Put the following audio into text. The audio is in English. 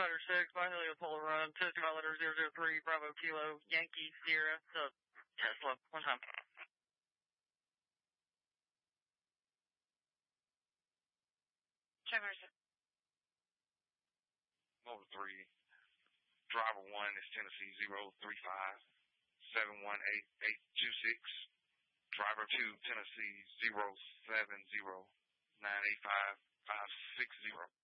Spider 6, by Helio Polo Run, Tennessee Highlander 003, Bravo Kilo, Yankee Sierra, Tesla, one time. Check version. Motor 3, Driver 1 is Tennessee 035 718826. Driver 2, Tennessee 070 985 560.